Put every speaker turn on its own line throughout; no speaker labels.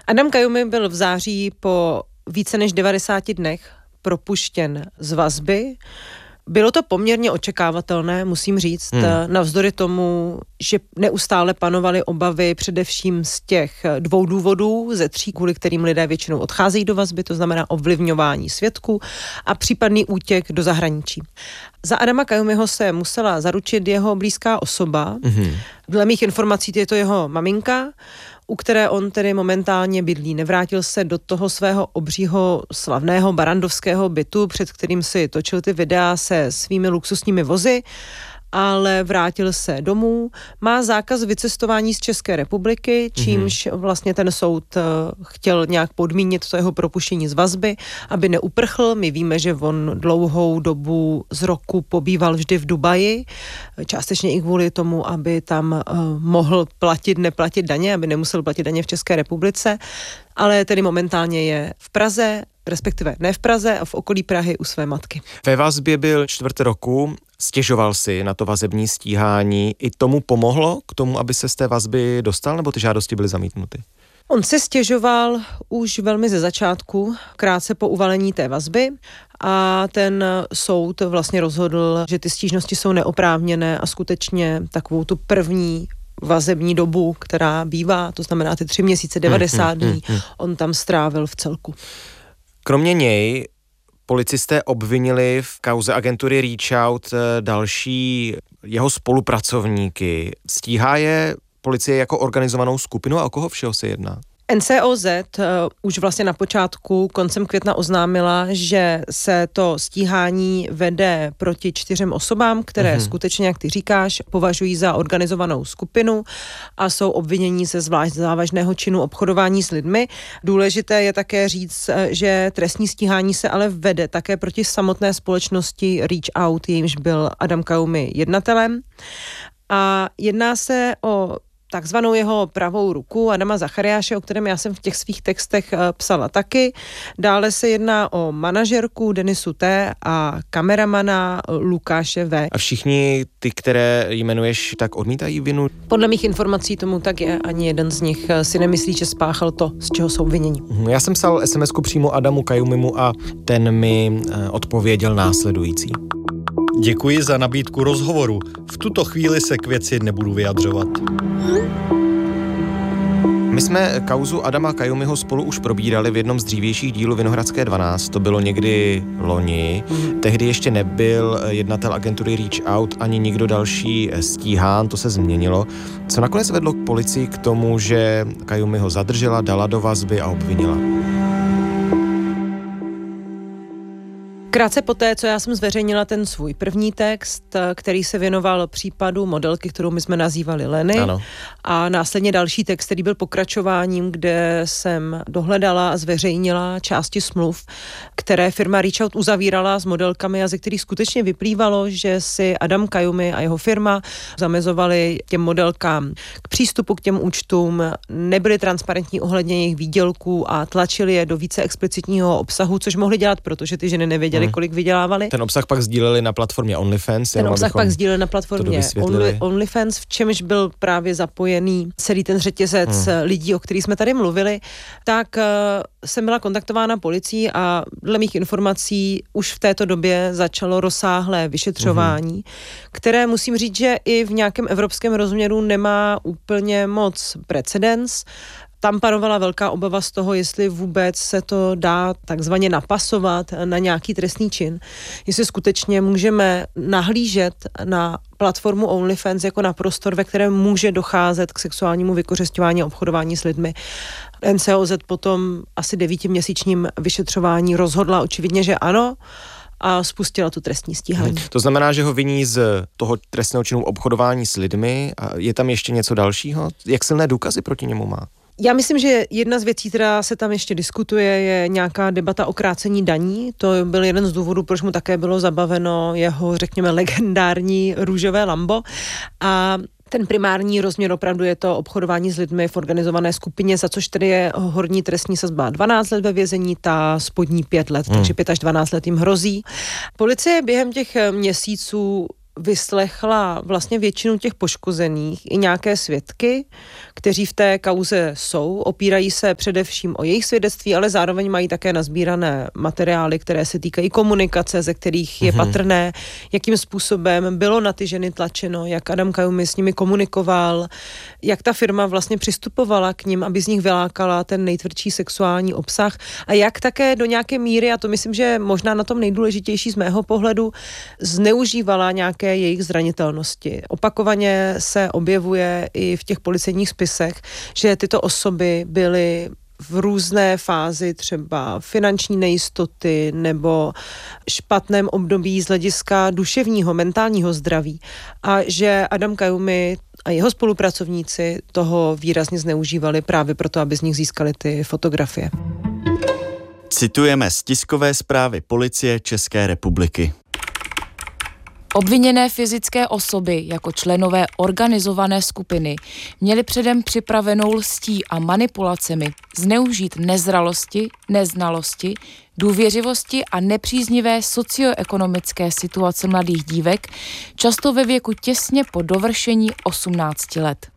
Adam Kajumi byl v září po více než 90 dnech propuštěn z vazby. Bylo to poměrně očekávatelné, musím říct, navzdory tomu, že neustále panovaly obavy především z těch 2 důvodů, ze 3, kvůli kterým lidé většinou odcházejí do vazby, to znamená ovlivňování svědků a případný útěk do zahraničí. Za Adama Kajumiho se musela zaručit jeho blízká osoba. Dle mých informací je to jeho maminka, u které on tedy momentálně bydlí. Nevrátil se do toho svého obřího slavného barandovského bytu, před kterým si točil ty videa se svými luxusními vozy, ale vrátil se domů. Má zákaz vycestování z České republiky, čímž vlastně ten soud chtěl nějak podmínit to jeho propuštění z vazby, aby neuprchl. My víme, že on dlouhou dobu z roku pobýval vždy v Dubaji, částečně i kvůli tomu, aby tam mohl neplatit daně, aby nemusel platit daně v České republice, ale tedy momentálně je v Praze, respektive ne v Praze, a v okolí Prahy u své matky.
Ve vazbě byl 4 roku, stěžoval si na to vazební stíhání. I tomu pomohlo k tomu, aby se z té vazby dostal, nebo ty žádosti byly zamítnuty?
On se stěžoval už velmi ze začátku, krátce po uvalení té vazby, a ten soud vlastně rozhodl, že ty stížnosti jsou neoprávněné a skutečně takovou tu první vazební dobu, která bývá, to znamená ty 3 měsíce, 90 dní, on tam strávil v celku.
Kromě něj policisté obvinili v kauze agentury Reach Out další jeho spolupracovníky. Stíhá je policie jako organizovanou skupinu a o koho všeho se jedná?
NCOZ už vlastně na počátku, koncem května oznámila, že se to stíhání vede proti 4 osobám, které skutečně, jak ty říkáš, považují za organizovanou skupinu a jsou obvinění ze zvlášť závažného činu obchodování s lidmi. Důležité je také říct, že trestní stíhání se ale vede také proti samotné společnosti Reach Out, jejímž byl Adam Kajumi jednatelem. A jedná se o takzvanou jeho pravou ruku Adama Zachariáše, o kterém já jsem v těch svých textech psala taky. Dále se jedná o manažerku Denisu T. a kameramana Lukáše V.
A všichni ty, které jmenuješ, tak odmítají vinu?
Podle mých informací tomu tak je. Ani jeden z nich si nemyslí, že spáchal to, z čeho jsou viněni.
Já jsem psal SMS-ku přímo Adamu Kajumimu a ten mi odpověděl následující.
Děkuji za nabídku rozhovoru. V tuto chvíli se k věci nebudu vyjadřovat.
My jsme kauzu Adama Kajumiho spolu už probírali v jednom z dřívějších dílů Vinohradské 12, to bylo někdy loni. Tehdy ještě nebyl jednatel agentury Reach Out ani nikdo další stíhán, to se změnilo. Co nakonec vedlo k policii k tomu, že Kajumiho zadržela, dala do vazby a obvinila?
Krátce poté, co já jsem zveřejnila ten svůj první text, který se věnoval případu modelky, kterou my jsme nazývali Leny, ano. A následně další text, který byl pokračováním, kde jsem dohledala a zveřejnila části smluv, které firma Reach Out uzavírala s modelkami a ze kterých skutečně vyplývalo, že si Adam Kajumi a jeho firma zamezovali těm modelkám k přístupu k těm účtům, nebyli transparentní ohledně jejich výdělků a tlačili je do více explicitního obsahu, což mohli dělat, protože ty ženy nevěděly, kolik vydělávali.
Ten obsah pak sdíleli na platformě OnlyFans.
Ten obsah pak sdíleli na platformě OnlyFans, v čemž byl právě zapojený celý ten řetězec lidí, o kterých jsme tady mluvili. Tak jsem byla kontaktována policií a dle mých informací už v této době začalo rozsáhlé vyšetřování, které musím říct, že i v nějakém evropském rozměru nemá úplně moc precedens. Tam panovala velká obava z toho, jestli vůbec se to dá takzvaně napasovat na nějaký trestný čin. Jestli skutečně můžeme nahlížet na platformu OnlyFans jako na prostor, ve kterém může docházet k sexuálnímu vykořisťování a obchodování s lidmi. NCOZ potom asi 9měsíčním vyšetřování rozhodla očividně, že ano, a spustila tu trestní stíhání.
To znamená, že ho viní z toho trestného činu obchodování s lidmi a je tam ještě něco dalšího? Jak silné důkazy proti němu má?
Já myslím, že jedna z věcí, která se tam ještě diskutuje, je nějaká debata o krácení daní. To byl jeden z důvodů, proč mu také bylo zabaveno jeho, řekněme, legendární růžové Lambo. A ten primární rozměr opravdu je to obchodování s lidmi v organizované skupině, za což tedy je horní trestní sazba 12 let ve vězení, ta spodní 5 let, takže 5 až 12 let jim hrozí. Policie během těch měsíců vyslechla vlastně většinu těch poškozených i nějaké svědky, kteří v té kauze jsou, opírají se především o jejich svědectví, ale zároveň mají také nazbírané materiály, které se týkají komunikace, ze kterých je patrné, jakým způsobem bylo na ty ženy tlačeno, jak Adam Kajumi s nimi komunikoval, jak ta firma vlastně přistupovala k nim, aby z nich vylákala ten nejtvrdší sexuální obsah a jak také do nějaké míry, a to myslím, že možná na tom nejdůležitější z mého pohledu, zneužívala nějaké jejich zranitelnosti. Opakovaně se objevuje i v těch policejních spisech, že tyto osoby byly v různé fázi třeba finanční nejistoty nebo špatném období z hlediska duševního, mentálního zdraví a že Adam Kajumi a jeho spolupracovníci toho výrazně zneužívali právě proto, aby z nich získali ty fotografie.
Citujeme z tiskové zprávy Policie České republiky.
Obviněné fyzické osoby jako členové organizované skupiny měly předem připravenou lstí a manipulacemi zneužít nezralosti, neznalosti, důvěřivosti a nepříznivé socioekonomické situace mladých dívek, často ve věku těsně po dovršení 18 let.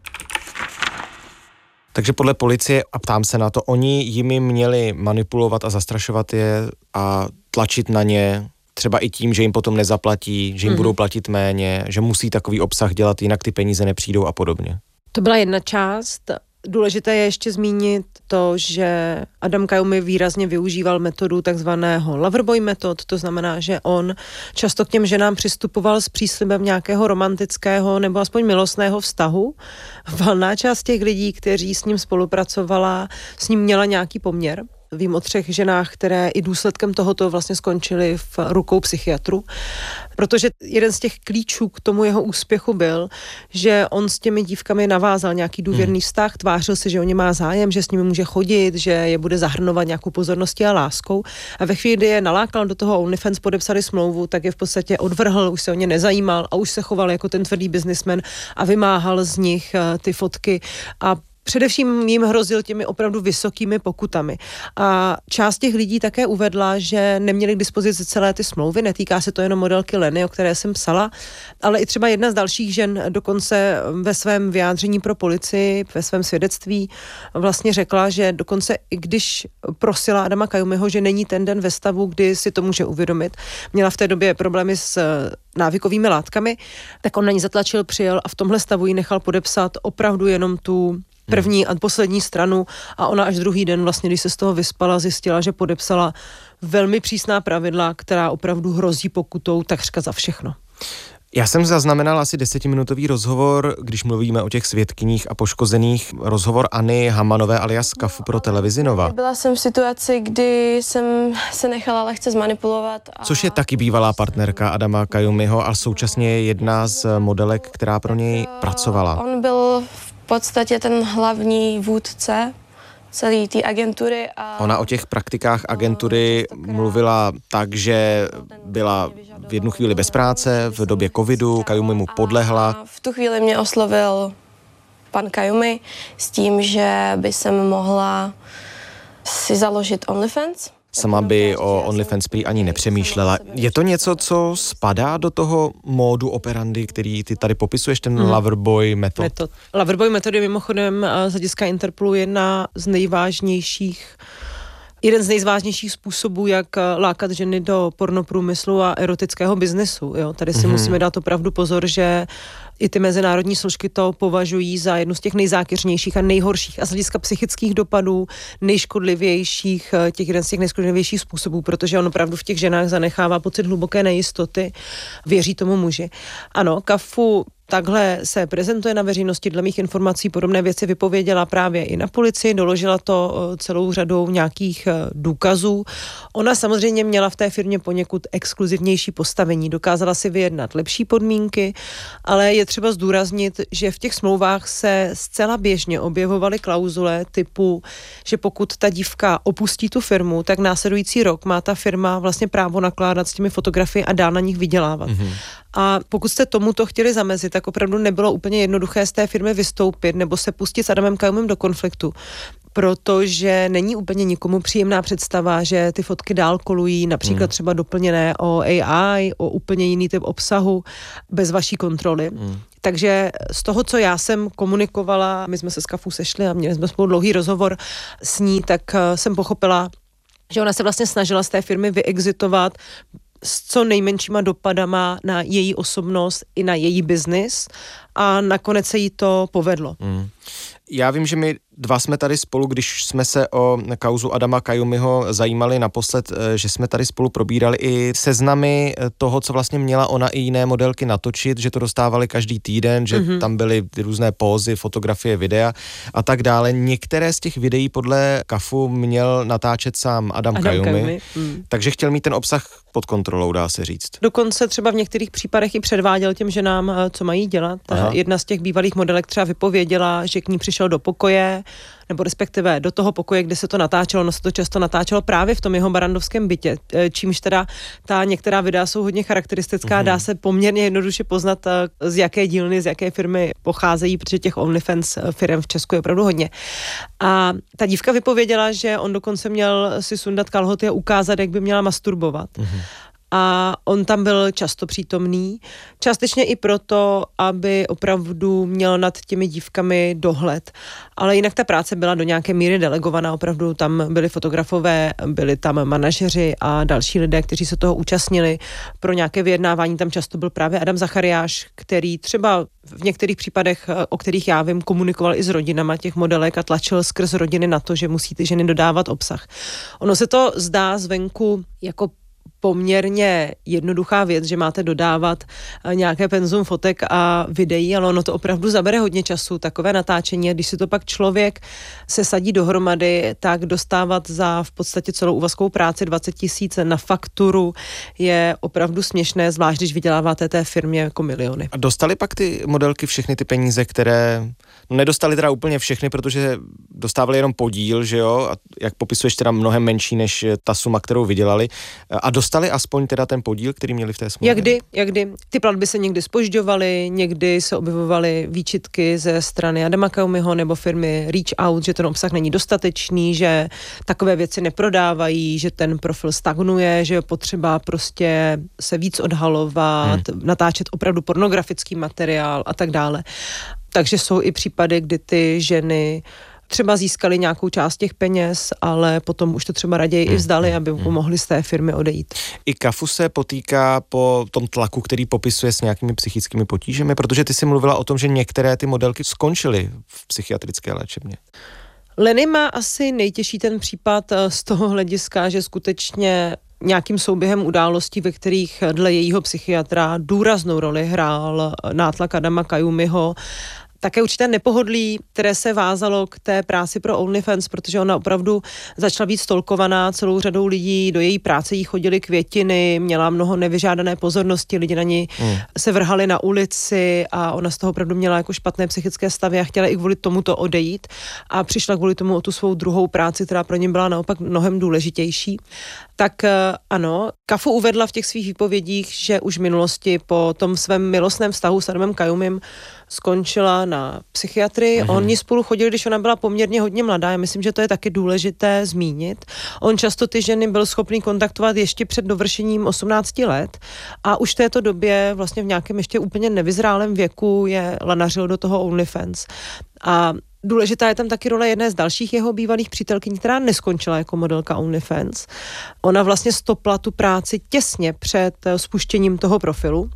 Takže podle policie, a ptám se na to, oni jimi měli manipulovat a zastrašovat je a tlačit na ně, třeba i tím, že jim potom nezaplatí, že jim budou platit méně, že musí takový obsah dělat, jinak ty peníze nepřijdou a podobně.
To byla jedna část. Důležité je ještě zmínit to, že Adam Kajumi výrazně využíval metodu takzvaného loverboy metod, to znamená, že on často k těm ženám přistupoval s příslibem nějakého romantického nebo aspoň milostného vztahu. Valná část těch lidí, kteří s ním spolupracovala, s ním měla nějaký poměr. Vím o 3 ženách, které i důsledkem tohoto vlastně skončily v rukou psychiatrů, protože jeden z těch klíčů k tomu jeho úspěchu byl, že on s těmi dívkami navázal nějaký důvěrný vztah, tvářil se, že o ně má zájem, že s nimi může chodit, že je bude zahrnovat nějakou pozorností a láskou a ve chvíli, kdy je nalákal do toho OnlyFans, podepsali smlouvu, tak je v podstatě odvrhl, už se o ně nezajímal a už se choval jako ten tvrdý biznismen a vymáhal z nich ty fotky a především jim hrozil těmi opravdu vysokými pokutami. A část těch lidí také uvedla, že neměli k dispozici celé ty smlouvy, netýká se to jenom modelky Leny, o které jsem psala, ale i třeba jedna z dalších žen dokonce ve svém vyjádření pro policii, ve svém svědectví vlastně řekla, že dokonce i když prosila Adama Kajumiho, že není ten den ve stavu, kdy si to může uvědomit, měla v té době problémy s návykovými látkami, tak on na ní zatlačil, přijel a v tomhle stavu ji nechal podepsat opravdu jenom tu první a poslední stranu a ona až druhý den vlastně, když se z toho vyspala, zjistila, že podepsala velmi přísná pravidla, která opravdu hrozí pokutou takřka za všechno.
Já jsem zaznamenal asi 10minutový rozhovor, když mluvíme o těch svědkyních a poškozených, rozhovor Anny Hamanové alias Kafu pro televizi Nova.
Byla jsem v situaci, kdy jsem se nechala lehce zmanipulovat.
Což je taky bývalá partnerka Adama Kajumiho a současně je jedna z modelek, která pro něj pracovala.
On byl v podstatě ten hlavní vůdce celé té agentury. A
ona o těch praktikách agentury mluvila tak, že byla v jednu chvíli bez práce, v době covidu, Kajumi mu podlehla.
V tu chvíli mě oslovil pan Kajumi s tím, že by jsem mohla si založit OnlyFans.
Sama by o OnlyFans prý ani nepřemýšlela. Je to něco, co spadá do toho módu operandy, který ty tady popisuješ, ten Loverboy metod?
Loverboy metod je mimochodem z hlediska Interpolu jeden z nejvážnějších způsobů, jak lákat ženy do pornoprůmyslu a erotického biznesu. Jo? Tady si musíme dát opravdu pozor, že i ty mezinárodní složky to považují za jednu z těch nejzákeřnějších a nejhorších a z hlediska psychických dopadů nejškodlivějších, jeden z těch nejškodlivějších způsobů, protože on opravdu v těch ženách zanechává pocit hluboké nejistoty, věří tomu muži. Ano, Kafu takhle se prezentuje na veřejnosti, dle mých informací podobné věci vypověděla právě i na policii, doložila to celou řadou nějakých důkazů. Ona samozřejmě měla v té firmě poněkud exkluzivnější postavení, dokázala si vyjednat lepší podmínky, ale je třeba zdůraznit, že v těch smlouvách se zcela běžně objevovaly klauzule typu, že pokud ta dívka opustí tu firmu, tak následující rok má ta firma vlastně právo nakládat s těmi fotografii a dál na nich vydělávat. A pokud jste tomuto chtěli zamezit, tak opravdu nebylo úplně jednoduché z té firmy vystoupit nebo se pustit s Adamem Kajumem do konfliktu. protože není úplně nikomu příjemná představa, že ty fotky dál kolují, například třeba doplněné o AI, o úplně jiný typ obsahu, bez vaší kontroly. Takže z toho, co já jsem komunikovala, my jsme se s Kafu sešli a měli jsme spolu dlouhý rozhovor s ní, tak jsem pochopila, že ona se vlastně snažila z té firmy vyexitovat s co nejmenšíma dopadama na její osobnost i na její biznis a nakonec se jí to povedlo.
Já vím, že my dva jsme tady spolu, když jsme se o kauzu Adama Kayumiho zajímali naposled, že jsme tady spolu probírali i seznamy toho, co vlastně měla ona i jiné modelky natočit, že to dostávali každý týden, že tam byly ty různé pózy, fotografie, videa a tak dále. Některé z těch videí podle Kafu měl natáčet sám Adam Kayumi, takže chtěl mít ten obsah pod kontrolou, dá se říct.
Dokonce třeba v některých případech i předváděl těm ženám, co mají dělat. Jedna z těch bývalých modelek třeba vypověděla, že k ní přišel do pokoje, nebo respektive do toho pokoje, kde se to natáčelo, no se to často natáčelo právě v tom jeho barandovském bytě, čímž teda ta některá videa jsou hodně charakteristická, dá se poměrně jednoduše poznat, z jaké dílny, z jaké firmy pocházejí, protože těch OnlyFans firem v Česku je opravdu hodně. A ta dívka vypověděla, že on dokonce měl si sundat kalhoty a ukázat, jak by měla masturbovat. A on tam byl často přítomný, částečně i proto, aby opravdu měl nad těmi dívkami dohled. Ale jinak ta práce byla do nějaké míry delegovaná, opravdu tam byli fotografové, byli tam manažeři a další lidé, kteří se toho účastnili. Pro nějaké vyjednávání tam často byl právě Adam Zachariáš, který třeba v některých případech, o kterých já vím, komunikoval i s rodinama těch modelek a tlačil skrz rodiny na to, že musí ty ženy dodávat obsah. Ono se to zdá zvenku jako poměrně jednoduchá věc, že máte dodávat nějaké penzum fotek a videí, ale ono to opravdu zabere hodně času, takové natáčení, a když si to pak člověk se sadí dohromady, tak dostávat za v podstatě celou úvazkovou práci 20 000 na fakturu je opravdu směšné, zvlášť když vyděláváte té firmě jako miliony.
A dostali pak ty modelky všechny ty peníze, které nedostali teda úplně všechny, protože dostávali jenom podíl, že jo, a jak popisuješ teda mnohem menší než ta suma, kterou vydělali, a dostali aspoň teda ten podíl, který měli v té smlouvě?
Jakdy. Ty platby se někdy zpožďovaly, někdy se objevovaly výčitky ze strany Adama Kayumiho nebo firmy Reach Out, že ten obsah není dostatečný, že takové věci neprodávají, že ten profil stagnuje, že je potřeba prostě se víc odhalovat, natáčet opravdu pornografický materiál a tak dále. Takže jsou i případy, kdy ty ženy třeba získali nějakou část těch peněz, ale potom už to třeba raději i vzdali, aby mohli z té firmy odejít.
I Kafu se potýká po tom tlaku, který popisuje s nějakými psychickými potížemi, protože ty jsi mluvila o tom, že některé ty modelky skončily v psychiatrické léčebně.
Lenny má asi nejtěžší ten případ z toho hlediska, že skutečně nějakým souběhem událostí, ve kterých dle jejího psychiatra důraznou roli hrál nátlak Adama Kayumiho, také určité nepohodlí, které se vázalo k té práci pro OnlyFans, protože ona opravdu začala být stolkovaná celou řadou lidí, do její práce jí chodily květiny, měla mnoho nevyžádané pozornosti, lidi na ní se vrhali na ulici a ona z toho opravdu měla jako špatné psychické stavy a chtěla i kvůli tomuto odejít a přišla kvůli tomu o tu svou druhou práci, která pro ní byla naopak mnohem důležitější. Tak ano, Kafu uvedla v těch svých výpovědích, že už v minulosti po tom svém milostném vztahu s Adamem Kayumim skončila na psychiatrii. Oni spolu chodili, když ona byla poměrně hodně mladá. Já myslím, že to je taky důležité zmínit. On často ty ženy byl schopný kontaktovat ještě před dovršením 18 let a už v této době vlastně v nějakém ještě úplně nevyzrálém věku je lanařil do toho OnlyFans. A důležitá je tam taky role jedné z dalších jeho bývalých přítelkyní, která neskončila jako modelka OnlyFans. Ona vlastně stopla tu práci těsně před spuštěním toho profilu.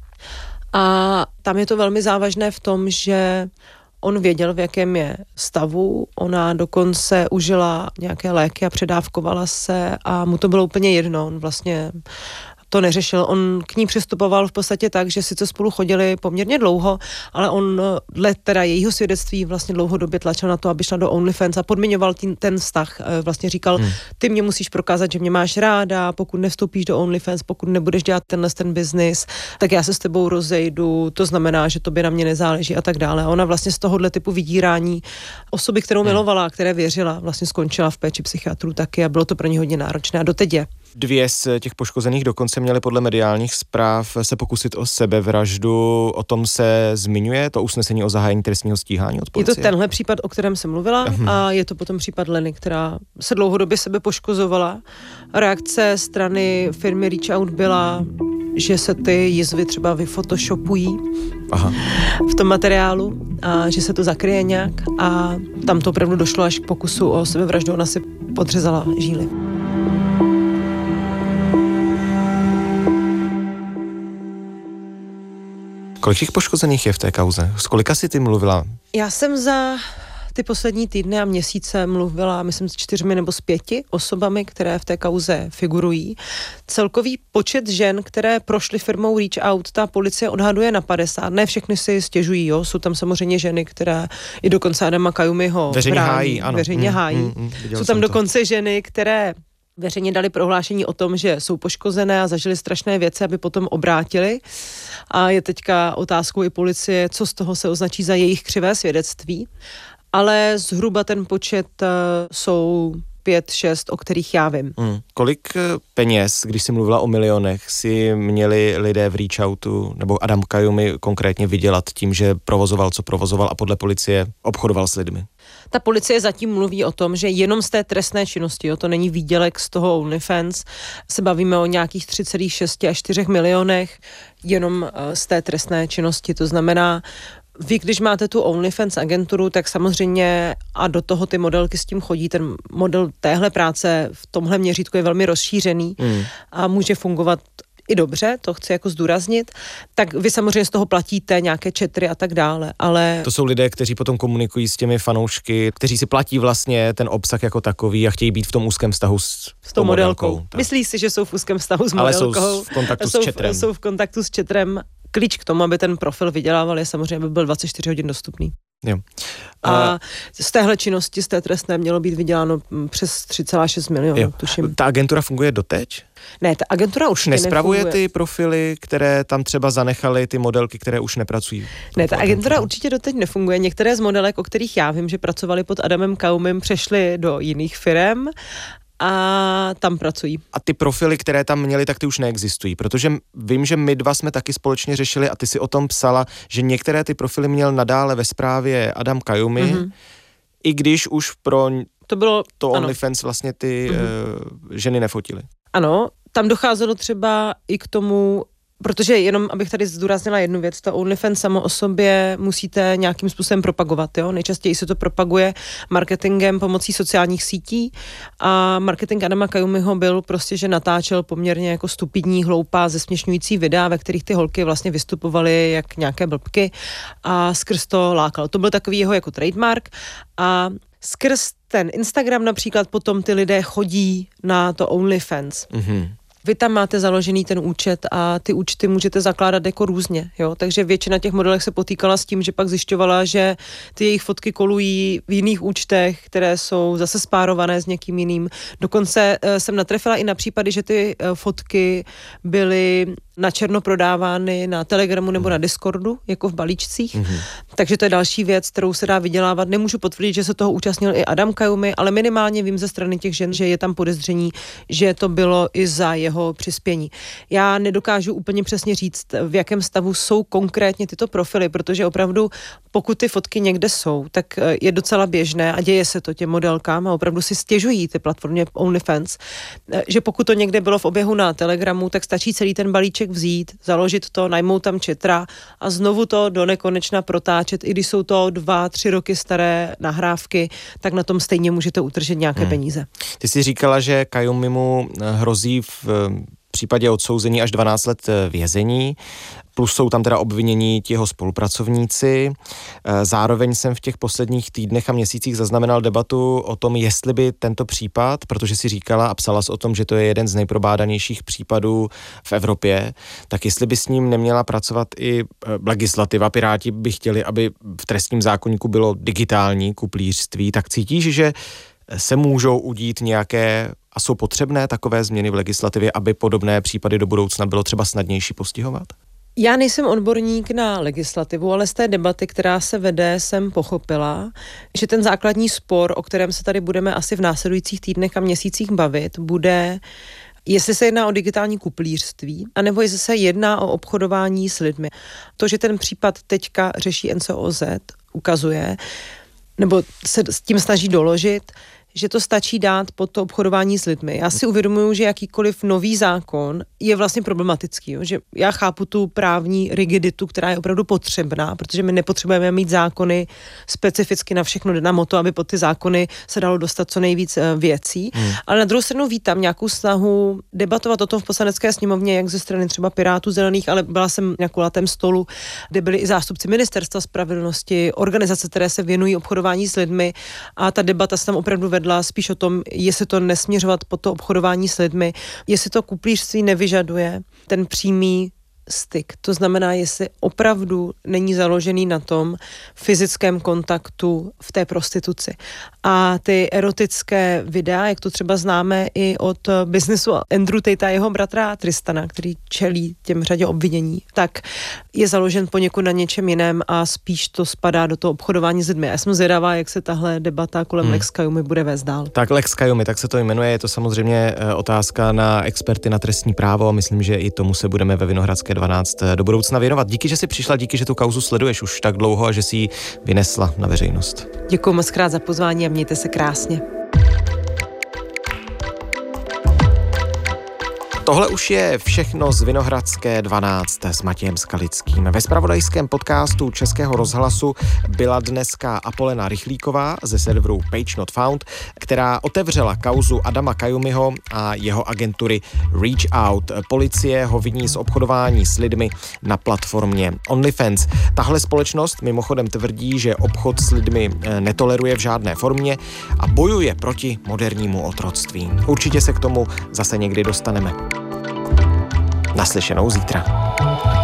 A tam je to velmi závažné v tom, že on věděl, v jakém je stavu, ona dokonce užila nějaké léky a předávkovala se a mu to bylo úplně jedno, on vlastně to neřešil. On k ní přistupoval v podstatě tak, že sice spolu chodili poměrně dlouho, ale on dle teda jejího svědectví vlastně dlouhodobě tlačil na to, aby šla do OnlyFans a podmiňoval ten vztah. Vlastně říkal, ty mě musíš prokázat, že mě máš ráda, pokud nevstoupíš do OnlyFans, pokud nebudeš dělat ten biznis, tak já se s tebou rozejdu, to znamená, že tobě na mě nezáleží a tak dále. A ona vlastně z tohohle typu vydírání osoby, kterou milovala, které věřila, vlastně skončila v péči psychiatrů taky a bylo to pro ní hodně náročné a doteď je.
2 z těch poškozených dokonce měly podle mediálních zpráv se pokusit o sebevraždu. O tom se zmiňuje to usnesení o zahájení trestního stíhání od policie?
Je to tenhle případ, o kterém jsem mluvila, a je to potom případ Leny, která se dlouhodobě sebe poškozovala. Reakce strany firmy Reach Out byla, že se ty jizvy třeba vyphotoshopují v tom materiálu a že se to zakryje nějak, a tam to opravdu došlo až k pokusu o sebevraždu, ona si podřezala žíly.
Kolik těch poškozených je v té kauze? S kolika jsi ty mluvila?
Já jsem za ty poslední týdny a měsíce mluvila, myslím, s 4 nebo s 5 osobami, které v té kauze figurují. Celkový počet žen, které prošly firmou Reach Out, ta policie odhaduje na 50. Ne všechny si stěžují, jo. Jsou tam samozřejmě ženy, které i dokonce Adama Kayumiho
veřejně hájí, ano.
Veřejně hájí. Jsou tam dokonce ženy, které veřejně dali prohlášení o tom, že jsou poškozené a zažili strašné věci, aby potom obrátili. A je teďka otázkou i policie, co z toho se označí za jejich křivé svědectví. Ale zhruba ten počet jsou 5-6, o kterých já vím.
Kolik peněz, když jsi mluvila o milionech, si měli lidé v Reach Outu nebo Adam Kayumi konkrétně vydělat tím, že provozoval, co provozoval a podle policie obchodoval s lidmi?
Ta policie zatím mluví o tom, že jenom z té trestné činnosti, jo, to není výdělek z toho OnlyFans, se bavíme o nějakých 3,6 až 4 milionech jenom z té trestné činnosti. To znamená, vy, když máte tu OnlyFans agenturu, tak samozřejmě a do toho ty modelky s tím chodí, ten model téhle práce v tomhle měřítku je velmi rozšířený a může fungovat i dobře, to chci jako zdůraznit, tak vy samozřejmě z toho platíte nějaké četry a tak dále, ale...
To jsou lidé, kteří potom komunikují s těmi fanoušky, kteří si platí vlastně ten obsah jako takový a chtějí být v tom úzkém vztahu s tou modelkou.
Myslíš si, že jsou v úzkém vztahu s modelkou?
Ale jsou v kontaktu s četrem.
Jsou v kontaktu s četrem. Klíč k tomu, aby ten profil vydělával, je samozřejmě, aby byl 24 hodin dostupný.
Jo.
A z téhle činnosti, z té trestné, mělo být vyděláno přes 3,6 milionů, tuším.
Ta agentura funguje doteď?
Ne, ta agentura už
nespravuje ty profily, které tam třeba zanechaly ty modelky, které už nepracují?
Ne, ta agentura určitě doteď nefunguje. Některé z modelek, o kterých já vím, že pracovali pod Adamem Kayumim, přešly do jiných firem a tam pracují.
A ty profily, které tam měly, tak ty už neexistují, protože vím, že my dva jsme taky společně řešili a ty si o tom psala, že některé ty profily měl nadále ve správě Adam Kayumi, i když už pro to OnlyFans vlastně ty ženy nefotily. Ano,
tam docházelo třeba i k tomu, protože jenom, abych tady zdůraznila jednu věc, to OnlyFans samo o sobě musíte nějakým způsobem propagovat, jo? Nejčastěji se to propaguje marketingem pomocí sociálních sítí a marketing Adama Kayumiho byl prostě, že natáčel poměrně jako stupidní, hloupá, zesměšňující videa, ve kterých ty holky vlastně vystupovaly jak nějaké blbky a skrz to lákal. To byl takový jeho jako trademark a skrz ten Instagram například potom ty lidé chodí na to OnlyFans. Vy tam máte založený ten účet a ty účty můžete zakládat jako různě, jo, takže většina těch modelek se potýkala s tím, že pak zjišťovala, že ty jejich fotky kolují v jiných účtech, které jsou zase spárované s někým jiným. Dokonce jsem natrefila i na případy, že ty fotky byly na černo prodávány na Telegramu nebo na Discordu, jako v balíčcích. Takže to je další věc, kterou se dá vydělávat. Nemůžu potvrdit, že se toho účastnil i Adam Kayumi, ale minimálně vím ze strany těch žen, že je tam podezření, že to bylo i za jeho přispění. Já nedokážu úplně přesně říct, v jakém stavu jsou konkrétně tyto profily, protože opravdu, pokud ty fotky někde jsou, tak je docela běžné a děje se to těm modelkám a opravdu si stěžují ty platformě OnlyFans, že pokud to někde bylo v oběhu na Telegramu, tak stačí celý ten balíček vzít, založit to, najmout tam četra a znovu to do nekonečna protáčet, i když jsou to 2-3 roky staré nahrávky, tak na tom stejně můžete utržet nějaké peníze.
Ty jsi říkala, že Kayumimu hrozí v případě odsouzení až 12 let vězení, plus jsou tam teda obvinění ti jeho spolupracovníci. Zároveň jsem v těch posledních týdnech a měsících zaznamenal debatu o tom, jestli by tento případ, protože si říkala a psala o tom, že to je jeden z nejprobádanějších případů v Evropě, tak jestli by s ním neměla pracovat i legislativa. Piráti by chtěli, aby v trestním zákoníku bylo digitální kuplířství, tak cítíš, že se můžou udít nějaké a jsou potřebné takové změny v legislativě, aby podobné případy do budoucna bylo třeba snadnější postihovat?
Já nejsem odborník na legislativu, ale z té debaty, která se vede, jsem pochopila, že ten základní spor, o kterém se tady budeme asi v následujících týdnech a měsících bavit, bude Jestli se jedná o digitální kuplířství, anebo jestli se jedná o obchodování s lidmi. To, že ten případ teďka řeší NCOZ, ukazuje, nebo se s tím snaží doložit, že to stačí dát pod to obchodování s lidmi. Já si uvědomuju, že jakýkoliv nový zákon je vlastně problematický. Jo? Že já chápu tu právní rigiditu, která je opravdu potřebná, protože my nepotřebujeme mít zákony specificky na všechno, na moto, aby pod ty zákony se dalo dostat co nejvíc věcí. Ale na druhou stranu vítám nějakou snahu debatovat o tom v Poslanecké sněmovně, jak ze strany třeba Pirátů, Zelených, ale byla jsem na kulatém stolu, kde byli i zástupci Ministerstva spravedlnosti, organizace, které se věnují obchodování s lidmi, a ta debata se tam opravdu vedla spíš o tom, jestli to nesměřovat po to obchodování s lidmi, jestli to kuplířství nevyžaduje ten přímý styk. To znamená, jestli opravdu není založený na tom fyzickém kontaktu v té prostituci. A ty erotické videa, jak to třeba známe i od biznesu Andrew Tate a jeho bratra Tristana, který čelí těm řadě obvinění, tak je založen poněkud na něčem jiném a spíš to spadá do toho obchodování s lidmi. Já jsem zvědavá, jak se tahle debata kolem Lex Kajumi bude vést dál.
Tak Lex Kajumi, tak se to jmenuje, je to samozřejmě otázka na experty na trestní právo a myslím, že i tomu se budeme ve Vinohradské 12 do budoucna věnovat. Díky, že jsi přišla, díky, že tu kauzu sleduješ už tak dlouho a že jsi ji vynesla na veřejnost.
Děkuji moc krát za pozvání a mějte se krásně.
Tohle už je všechno z Vinohradské 12 s Matějem Skalickým. Ve zpravodajském podcastu Českého rozhlasu byla dneska Apolena Rychlíková ze serveru Page Not Found, která otevřela kauzu Adama Kajumiho a jeho agentury Reach Out. Policie ho viní z obchodování s lidmi na platformě OnlyFans. Tahle společnost mimochodem tvrdí, že obchod s lidmi netoleruje v žádné formě a bojuje proti modernímu otroctví. Určitě se k tomu zase někdy dostaneme. Naslyšenou zítra.